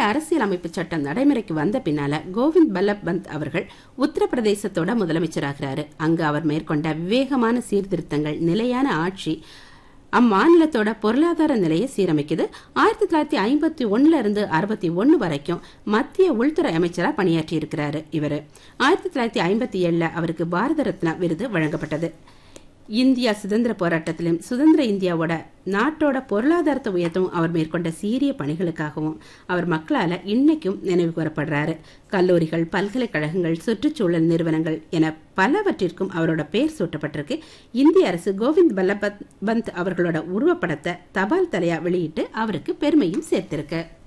அரசியலமைப்பு சட்டம் நடைமுறைக்கு வந்த பின்னால கோவிந்த் பல்லப் பந்த் அவர்கள் உத்தரப்பிரதேசத்தோட முதலமைச்சராகிறாரு. அங்கு அவர் மேற்கொண்ட விவேகமான சீர்திருத்தங்கள் நிலையான ஆட்சி அம்மாநிலத்தோட பொருளாதார நிலையை சீரமைக்குது. 1951 இருந்து 61 வரைக்கும் மத்திய உள்துறை அமைச்சரா பணியாற்றி இருக்கிறாரு. இவரு 1957 அவருக்கு பாரத ரத்னா விருது வழங்கப்பட்டது. இந்தியா சுதந்திர போராட்டத்திலும் சுதந்திர இந்தியாவோட நாட்டோட பொருளாதாரத்தை உயர்த்தவும் அவர் மேற்கொண்ட சீரிய பணிகளுக்காகவும் அவர் மக்களால இன்னைக்கும் நினைவு கூறப்படுறாரு. கல்லூரிகள், பல்கலைக்கழகங்கள், சுற்றுச்சூழல் நிறுவனங்கள் என பலவற்றிற்கும் அவரோட பெயர் சூட்டப்பட்டிருக்கு. இந்திய அரசு கோவிந்த் பல்லப் பந்த் அவர்களோட உருவப்படத்தை தபால் தலையா வெளியிட்டு அவருக்கு பெருமையும் சேர்த்திருக்கு.